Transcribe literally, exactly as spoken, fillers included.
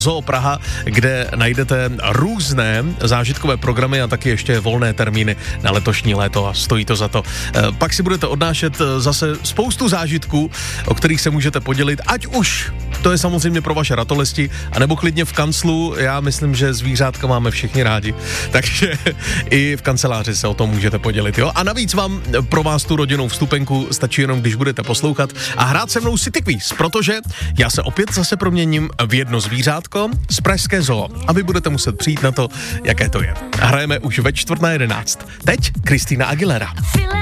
Zoo Praha, kde najdete různé zážitkové programy a taky ještě volné termíny na letošní léto a stojí to za to. Pak si budete odnášet zase spoustu zážitků, o kterých se můžete podělit, ať už to je samozřejmě pro vaše ratolesti, anebo klidně v kanclu. Já myslím, že zvířátka máme všichni rádi, takže i v kanceláři se o tom můžete podělit, jo? A navíc vám pro vás tu rodinnou vstupenku stačí jenom, když budete poslouchat a hrát se mnou City Quiz, protože já se opět zase proměním v jedno zvířátko z Pražské zoo a vy budete muset přijít na to, jaké to je. A hrajeme už ve čtvrt na jedenáct. Teď Christina Aguilera.